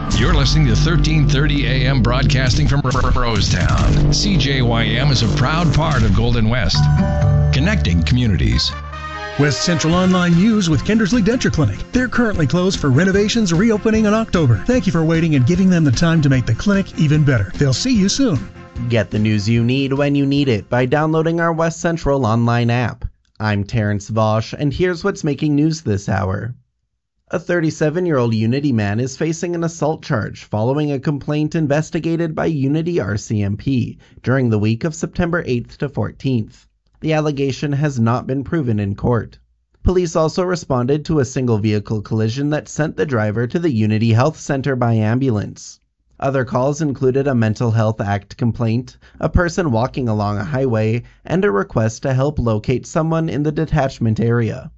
You're listening to 1330 AM broadcasting from Rosetown. CJYM is a proud part of Golden West, connecting communities. West Central Online News with Kindersley Denture Clinic. They're currently closed for renovations, reopening in October. Thank you for waiting and giving them the time to make the clinic even better. They'll see you soon. Get the news you need when you need it by downloading our West Central Online app. I'm Terrence Vosch, and here's what's making news this hour. A 37-year-old Unity man is facing an assault charge following a complaint investigated by Unity RCMP during the week of September 8th to 14th. The allegation has not been proven in court. Police also responded to a single vehicle collision that sent the driver to the Unity Health Center by ambulance. Other calls included a Mental Health Act complaint, a person walking along a highway, and a request to help locate someone in the detachment area.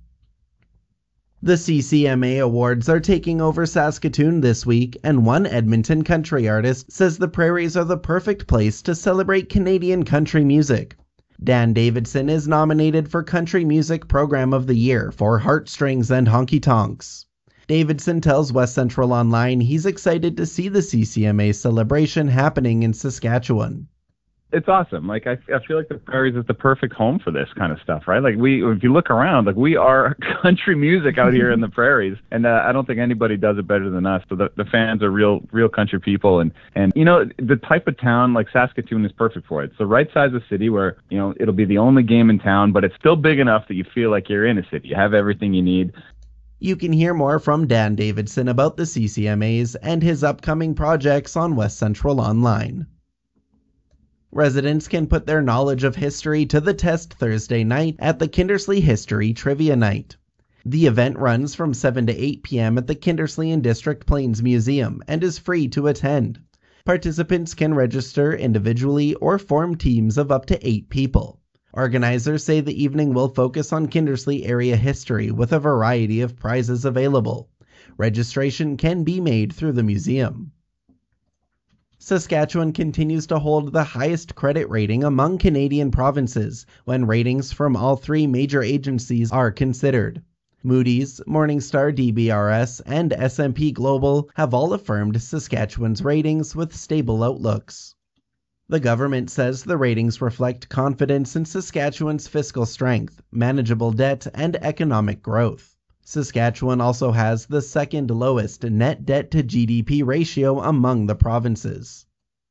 The CCMA Awards are taking over Saskatoon this week, and one Edmonton country artist says the prairies are the perfect place to celebrate Canadian country music. Dan Davidson is nominated for Country Music Program of the Year for Heartstrings and Honky Tonks. Davidson tells West Central Online he's excited to see the CCMA celebration happening in Saskatchewan. It's awesome. I feel like the prairies is the perfect home for this kind of stuff, right? If you look around, we are country music out here in the prairies, and I don't think anybody does it better than us. So the fans are real country people, and the type of town like Saskatoon is perfect for it. It's the right size of city where it'll be the only game in town, but it's still big enough that you feel like you're in a city. You have everything you need. You can hear more from Dan Davidson about the CCMAs and his upcoming projects on West Central Online. Residents can put their knowledge of history to the test Thursday night at the Kindersley History Trivia Night. The event runs from 7 to 8 p.m. at the Kindersley and District Plains Museum and is free to attend. Participants can register individually or form teams of up to 8 people. Organizers say the evening will focus on Kindersley area history with a variety of prizes available. Registration can be made through the museum. Saskatchewan continues to hold the highest credit rating among Canadian provinces when ratings from all 3 major agencies are considered. Moody's, Morningstar DBRS, and S&P Global have all affirmed Saskatchewan's ratings with stable outlooks. The government says the ratings reflect confidence in Saskatchewan's fiscal strength, manageable debt, and economic growth. Saskatchewan also has the second lowest net debt to GDP ratio among the provinces.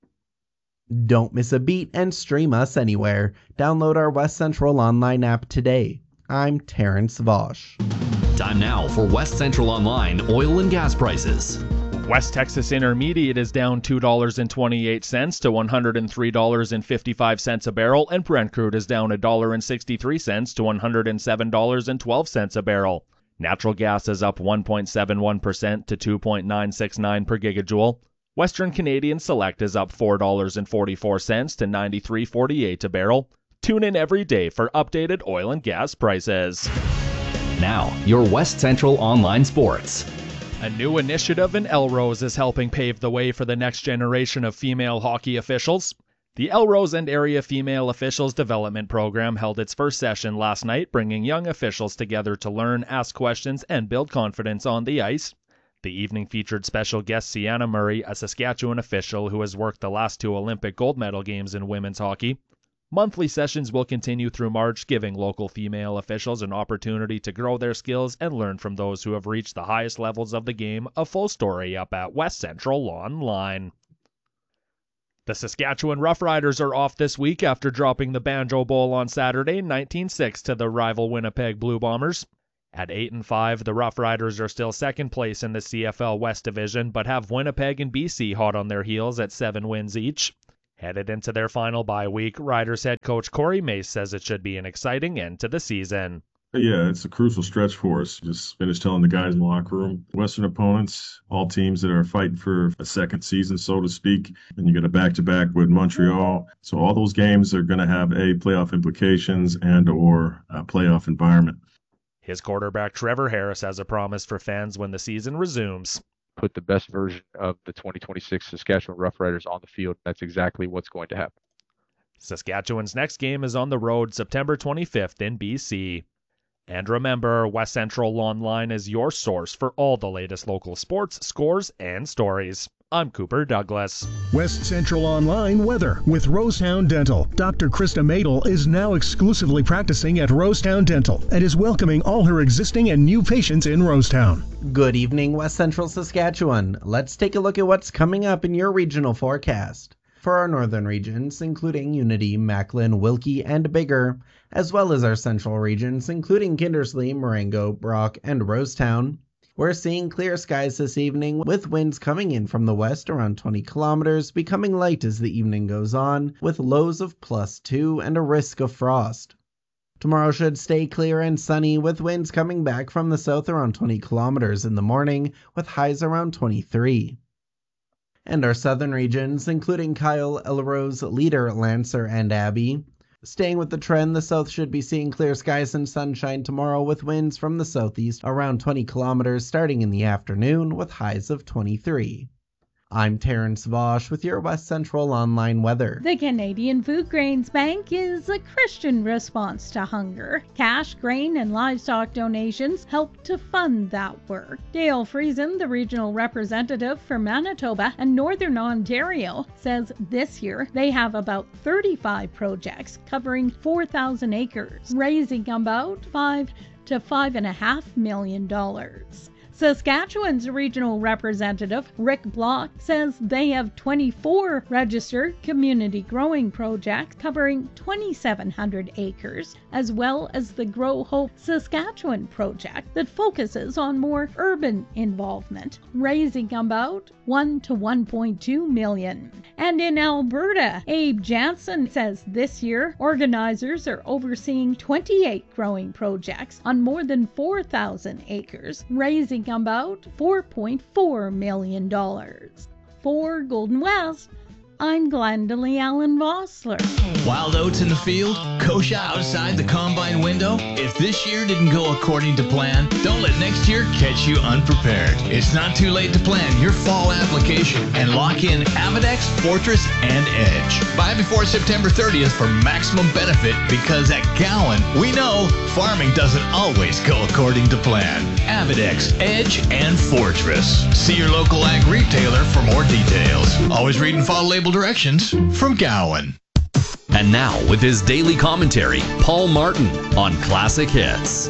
Don't miss a beat and stream us anywhere. Download our West Central Online app today. I'm Terrence Vosch. Time now for West Central Online oil and gas prices. West Texas Intermediate is down $2.28 to $103.55 a barrel, and Brent crude is down $1.63 to $107.12 a barrel. Natural gas is up 1.71% to 2.969 per gigajoule. Western Canadian Select is up $4.44 to 93.48 a barrel. Tune in every day for updated oil and gas prices. Now, your West Central Online Sports. A new initiative in Elrose is helping pave the way for the next generation of female hockey officials. The Elrose and Area Female Officials Development Program held its first session last night, bringing young officials together to learn, ask questions, and build confidence on the ice. The evening featured special guest Sienna Murray, a Saskatchewan official who has worked the last 2 Olympic gold medal games in women's hockey. Monthly sessions will continue through March, giving local female officials an opportunity to grow their skills and learn from those who have reached the highest levels of the game. A full story up at West Central Online. The Saskatchewan Roughriders are off this week after dropping the Banjo Bowl on Saturday, 19-6 to the rival Winnipeg Blue Bombers. At 8-5, the Roughriders are still second place in the CFL West Division, but have Winnipeg and BC hot on their heels at 7 wins each. Headed into their final bye week, Riders head coach Corey Mace says it should be an exciting end to the season. Yeah, it's a crucial stretch for us. Just finished telling the guys in the locker room, Western opponents, all teams that are fighting for a second season, so to speak. And you got a back-to-back with Montreal. So all those games are going to have playoff implications and or a playoff environment. His quarterback Trevor Harris has a promise for fans when the season resumes. Put the best version of the 2026 Saskatchewan Roughriders on the field. That's exactly what's going to happen. Saskatchewan's next game is on the road September 25th in BC. And remember, West Central Online is your source for all the latest local sports, scores, and stories. I'm Cooper Douglas. West Central Online weather with Rosetown Dental. Dr. Krista Madel is now exclusively practicing at Rosetown Dental and is welcoming all her existing and new patients in Rosetown. Good evening, West Central Saskatchewan. Let's take a look at what's coming up in your regional forecast. For our northern regions, including Unity, Macklin, Wilkie, and Bigger, as well as our central regions, including Kindersley, Marengo, Brock, and Rosetown, we're seeing clear skies this evening with winds coming in from the west around 20 kilometers, becoming light as the evening goes on, with lows of +2 and a risk of frost. Tomorrow should stay clear and sunny, with winds coming back from the south around 20 kilometers in the morning, with highs around 23. And our southern regions, including Kyle, Elrose, Leader, Lancer, and Abbey. Staying with the trend, the south should be seeing clear skies and sunshine tomorrow with winds from the southeast around 20 kilometers starting in the afternoon with highs of 23. I'm Terrence Vosch with your West Central Online weather. The Canadian Food Grains Bank is a Christian response to hunger. Cash, grain, and livestock donations help to fund that work. Dale Friesen, the regional representative for Manitoba and Northern Ontario, says this year they have about 35 projects covering 4,000 acres, raising about $5 to $5.5 million. Saskatchewan's regional representative, Rick Block, says they have 24 registered community growing projects covering 2,700 acres, as well as the Grow Hope Saskatchewan project that focuses on more urban involvement, raising about $1 to $1.2 million. And in Alberta, Abe Jansen says this year organizers are overseeing 28 growing projects on more than 4,000 acres, raising about $4.4 million. For Golden West, I'm Glendalee Allen Vossler. Wild oats in the field, kosher outside the combine window. If this year didn't go according to plan, don't let next year catch you unprepared. It's not too late to plan your fall application and lock in Avidex, Fortress, and Edge. Buy before September 30th for maximum benefit, because at Gowan, we know farming doesn't always go according to plan. Avidex, Edge, and Fortress. See your local ag retailer for more details. Always read and follow label directions from Gowan. And now, with his daily commentary, Paul Martin on Classic Hits.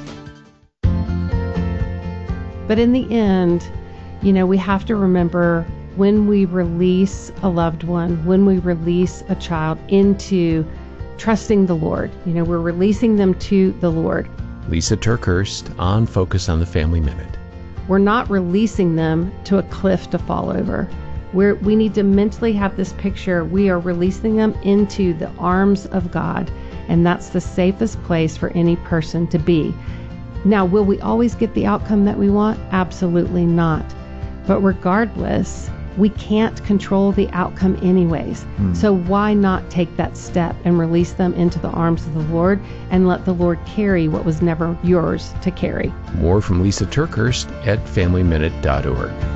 But in the end, we have to remember when we release a loved one, when we release a child into trusting the Lord, we're releasing them to the Lord. Lisa Turkhurst on Focus on the Family Minute. We're not releasing them to a cliff to fall over. We need to mentally have this picture. We are releasing them into the arms of God, and that's the safest place for any person to be. Now, will we always get the outcome that we want? Absolutely not. But regardless, we can't control the outcome anyways. So why not take that step and release them into the arms of the Lord and let the Lord carry what was never yours to carry? More from Lisa Turkhurst at FamilyMinute.org.